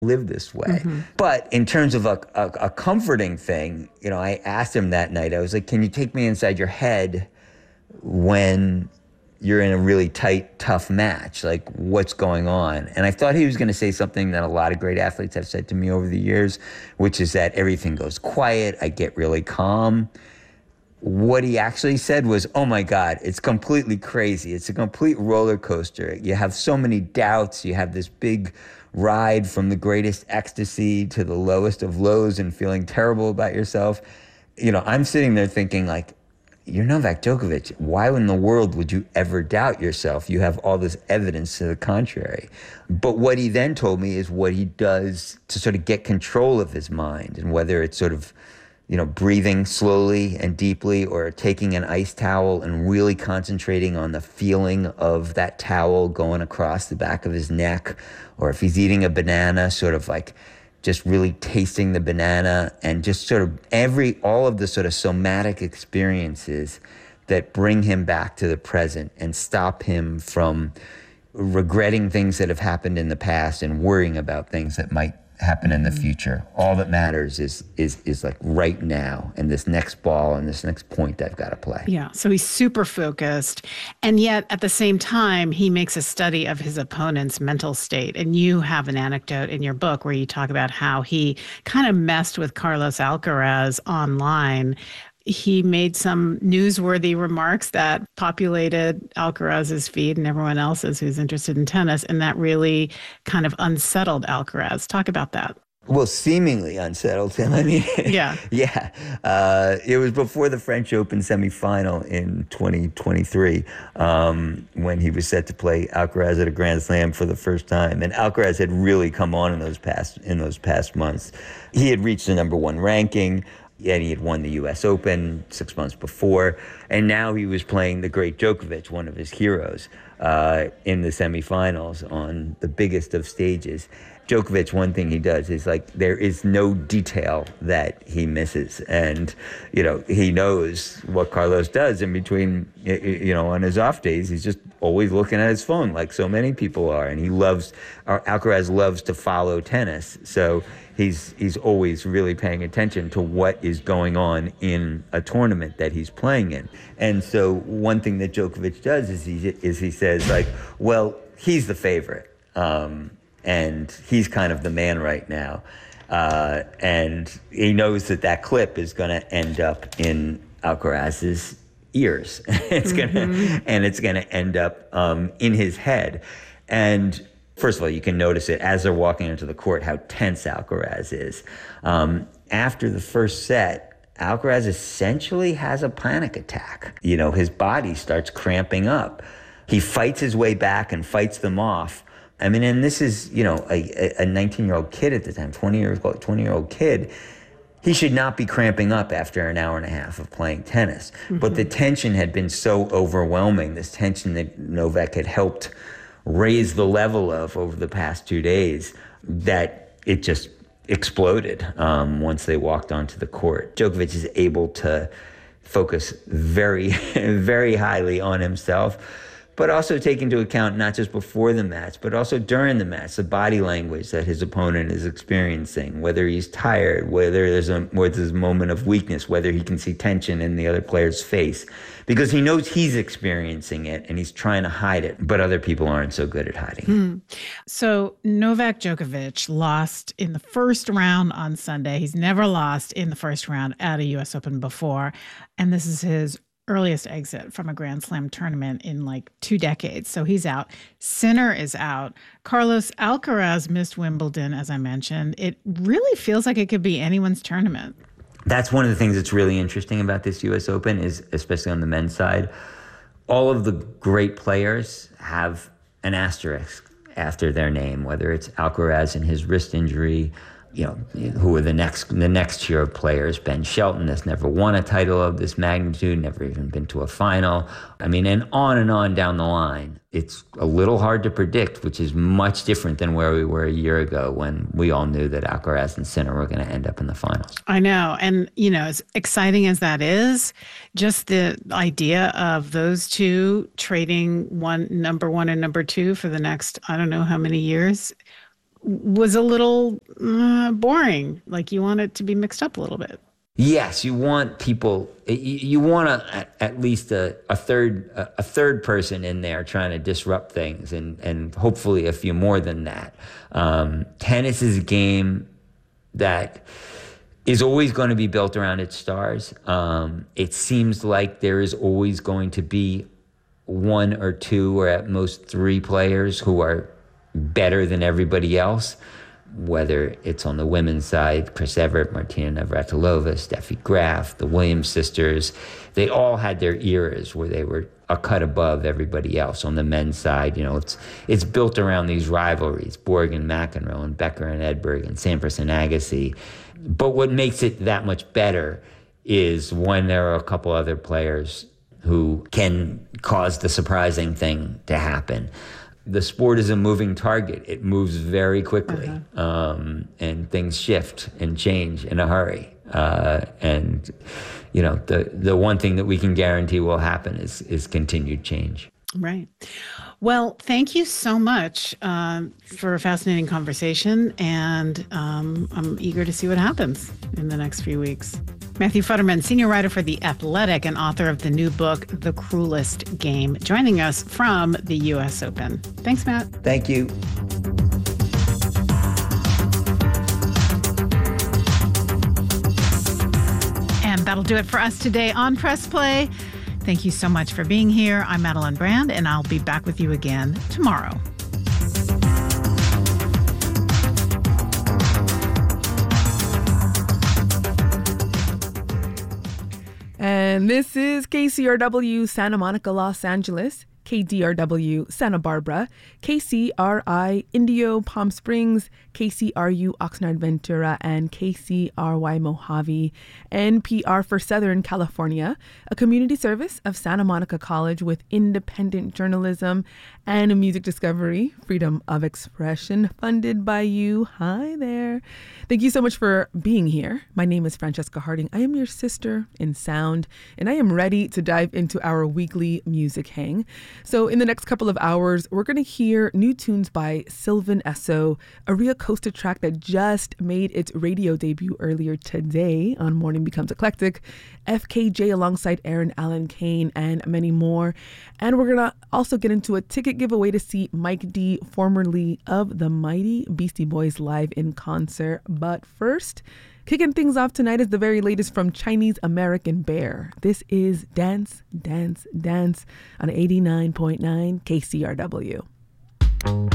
live this way. Hmm. But in terms of a comforting thing, I asked him that night, I was like, can you take me inside your head when you're in a really tight, tough match? Like, what's going on? And I thought he was going to say something that a lot of great athletes have said to me over the years, which is that everything goes quiet, I get really calm. What he actually said was, oh my God, it's completely crazy. It's a complete roller coaster. You have so many doubts. You have this big ride from the greatest ecstasy to the lowest of lows and feeling terrible about yourself. I'm sitting there thinking, like, you're Novak Djokovic. Why in the world would you ever doubt yourself? You have all this evidence to the contrary. But what he then told me is what he does to sort of get control of his mind, and whether it's sort of breathing slowly and deeply, or taking an ice towel and really concentrating on the feeling of that towel going across the back of his neck, or if he's eating a banana, sort of like just really tasting the banana, and just sort of all of the sort of somatic experiences that bring him back to the present and stop him from regretting things that have happened in the past and worrying about things that might happen in the future. All that matters is like right now, and this next ball and this next point I've got to play. Yeah. So he's super focused. And yet at the same time, he makes a study of his opponent's mental state. And you have an anecdote in your book where you talk about how he kind of messed with Carlos Alcaraz online. He made some newsworthy remarks that populated Alcaraz's feed and everyone else's who's interested in tennis. And that really kind of unsettled Alcaraz. Talk about that. Well, seemingly unsettled him. I mean, Yeah. yeah. It was before the French Open semifinal in 2023, when he was set to play Alcaraz at a Grand Slam for the first time. And Alcaraz had really come on in those past months. He had reached the number one ranking, and he had won the U.S. Open 6 months before. And now he was playing the great Djokovic, one of his heroes, in the semifinals on the biggest of stages. Djokovic, one thing he does is, like, there is no detail that he misses. And, he knows what Carlos does in between, on his off days. He's just always looking at his phone, like so many people are. And Alcaraz loves to follow tennis. So he's always really paying attention to what is going on in a tournament that he's playing in. And so one thing that Djokovic does is he says, like, well, he's the favorite. And he's kind of the man right now. And he knows that clip is going to end up in Alcaraz's ears. It's going to end up in his head. And first of all, you can notice it as they're walking into the court, how tense Alcaraz is. After the first set, Alcaraz essentially has a panic attack. His body starts cramping up. He fights his way back and fights them off. I mean, and this is, a 19-year-old kid at the time, 20-year-old kid. He should not be cramping up after an hour and a half of playing tennis. Mm-hmm. But the tension had been so overwhelming, this tension that Novak had helped raise the level of over the past 2 days, that it just exploded once they walked onto the court. Djokovic is able to focus very, very highly on himself, but also take into account not just before the match, but also during the match, the body language that his opponent is experiencing, whether he's tired, whether there's a moment of weakness, whether he can see tension in the other player's face, because he knows he's experiencing it and he's trying to hide it, but other people aren't so good at hiding it. So Novak Djokovic lost in the first round on Sunday. He's never lost in the first round at a U.S. Open before, and this is his earliest exit from a Grand Slam tournament in like 2 decades. So he's out. Sinner is out. Carlos Alcaraz missed Wimbledon, as I mentioned. It really feels like it could be anyone's tournament. That's one of the things that's really interesting about this U.S. Open is, especially on the men's side, all of the great players have an asterisk after their name, whether it's Alcaraz and his wrist injury, who are the next tier of players. Ben Shelton has never won a title of this magnitude, never even been to a final. I mean, and on down the line. It's a little hard to predict, which is much different than where we were a year ago when we all knew that Alcaraz and Sinner were going to end up in the finals. I know. And, as exciting as that is, just the idea of those two trading number one and number two for the next, I don't know how many years, was a little boring. Like you want it to be mixed up a little bit. Yes, you want people. You want at least a third person in there trying to disrupt things, and hopefully a few more than that. Tennis is a game that is always going to be built around its stars. It seems like there is always going to be one or two or at most three players who are better than everybody else, whether it's on the women's side, Chris Evert, Martina Navratilova, Steffi Graf, the Williams sisters. They all had their eras where they were a cut above everybody else. On the men's side, it's built around these rivalries, Borg and McEnroe and Becker and Edberg and Sampras and Agassi. But what makes it that much better is when there are a couple other players who can cause the surprising thing to happen. The sport is a moving target. It moves very quickly, and things shift and change in a hurry. And the one thing that we can guarantee will happen is continued change. Right. Well, thank you so much for a fascinating conversation, and I'm eager to see what happens in the next few weeks. Matthew Futterman, senior writer for The Athletic and author of the new book, The Cruelest Game, joining us from the U.S. Open. Thanks, Matt. Thank you. And that'll do it for us today on Press Play. Thank you so much for being here. I'm Madeline Brand, and I'll be back with you again tomorrow. And this is KCRW Santa Monica, Los Angeles, KDRW Santa Barbara, KCRI Indio Palm Springs, KCRU Oxnard Ventura, and KCRY Mojave, NPR for Southern California, a community service of Santa Monica College with independent journalism and music discovery, freedom of expression, funded by you. Hi there. Thank you so much for being here. My name is Francesca Harding. I am your sister in sound, and I am ready to dive into our weekly music hang. So in the next couple of hours, we're going to hear new tunes by Sylvan Esso, a Ria Costa track that just made its radio debut earlier today on Morning Becomes Eclectic, FKJ alongside Aaron Allen Kane, and many more. And we're going to also get into a ticket giveaway to see Mike D, formerly of the Mighty Beastie Boys, live in concert. But first, kicking things off tonight is the very latest from Chinese American Bear. This is Dance, Dance, Dance on 89.9 KCRW.